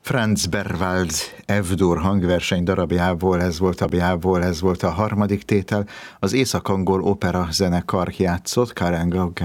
Franz Berwald F-dur hangverseny darabjából ez volt a harmadik tétel. Az Észak-angol opera zenekar játszott, Karen